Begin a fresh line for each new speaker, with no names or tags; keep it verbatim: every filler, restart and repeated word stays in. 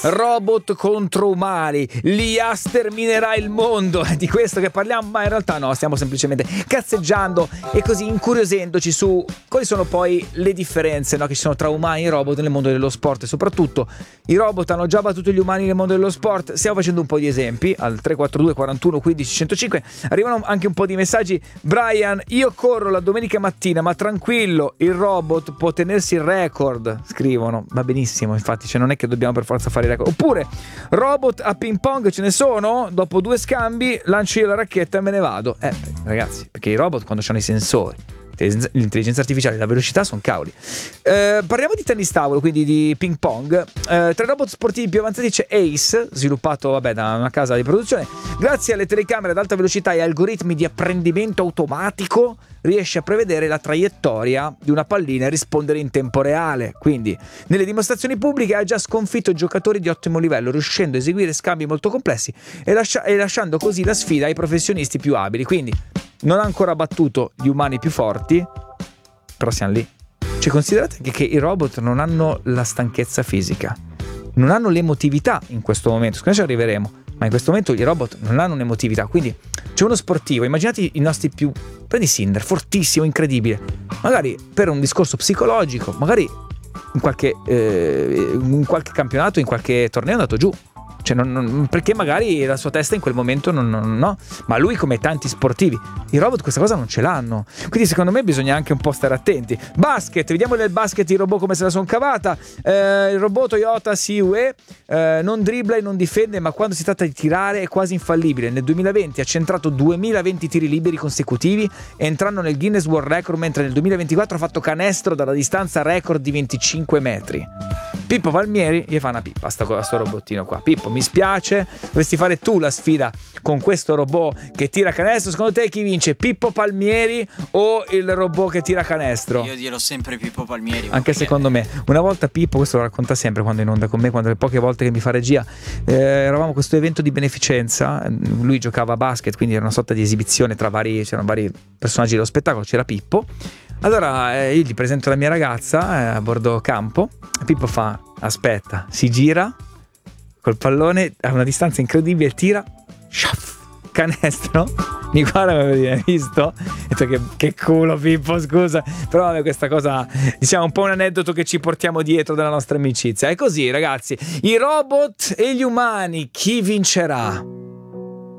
robot contro umani, l'I A sterminerà il mondo, è di questo che parliamo, ma in realtà no, stiamo semplicemente cazzeggiando e così incuriosendoci su quali sono poi le differenze, no, che ci sono tra umani e robot nel mondo dello sport, e soprattutto i robot hanno già battuto gli umani nel mondo dello sport. Stiamo facendo un po' di esempi al tre quattro due quarantuno quindici centocinque, arrivano anche un po' di messaggi. Brian, io corro la domenica mattina, ma tranquillo, il robot può tenersi il record, scrivono. Va benissimo, infatti, cioè non è che dobbiamo per forza fare il record. Oppure robot a ping pong ce ne sono, dopo due scambi lancio io la racchetta e me ne vado. Eh ragazzi, perché i robot quando hanno i sensori, l'intelligenza artificiale, la velocità, sono cavoli. Eh, parliamo di tennis tavolo, quindi di ping pong. Eh, tra i robot sportivi più avanzati c'è Ace, sviluppato vabbè da una casa di produzione. Grazie alle telecamere ad alta velocità e algoritmi di apprendimento automatico riesce a prevedere la traiettoria di una pallina e rispondere in tempo reale. Quindi nelle dimostrazioni pubbliche ha già sconfitto giocatori di ottimo livello, riuscendo a eseguire scambi molto complessi e, lascia- e lasciando così la sfida ai professionisti più abili. Quindi non ha ancora battuto gli umani più forti, però siamo lì. Cioè, considerate anche che i robot non hanno la stanchezza fisica, non hanno l'emotività in questo momento, secondo me ci arriveremo, ma in questo momento i robot non hanno un'emotività. Quindi c'è uno sportivo, immaginate i nostri più, prendi Sinner, fortissimo, incredibile, magari per un discorso psicologico, magari in qualche, eh, in qualche campionato, in qualche torneo è andato giù. Cioè non, non, perché magari la sua testa in quel momento non, non no, ma lui, come tanti sportivi, i robot questa cosa non ce l'hanno, quindi secondo me bisogna anche un po' stare attenti. Basket, vediamo nel basket il robot come se la son cavata. Eh, il robot Toyota C U E eh, non dribbla e non difende, ma quando si tratta di tirare è quasi infallibile. Nel duemilaventi ha centrato duemilaventi tiri liberi consecutivi, entrando nel Guinness World Record, mentre nel duemilaventiquattro ha fatto canestro dalla distanza record di venticinque metri. Pippo Palmieri gli fa una pippa a sto, a sto robottino qua. Pippo, mi spiace, dovresti fare tu la sfida con questo robot che tira canestro. Secondo te chi vince, Pippo Palmieri o il robot che tira canestro?
Io dirò sempre Pippo Palmieri.
Anche secondo me. Una volta Pippo, questo lo racconta sempre quando è in onda con me, quando le poche volte che mi fa regia, eh, eravamo a questo evento di beneficenza, lui giocava a basket, quindi era una sorta di esibizione tra vari, c'erano vari personaggi dello spettacolo, c'era Pippo. Allora eh, io gli presento la mia ragazza eh, a bordo campo. Pippo fa, aspetta, si gira col pallone a una distanza incredibile, tira, sciaff, canestro. Mi guarda e mi hai visto? E detto che, che culo Pippo, scusa. Però vabbè, questa cosa, diciamo, un po' un aneddoto che ci portiamo dietro della nostra amicizia. È così, ragazzi, i robot e gli umani, chi vincerà?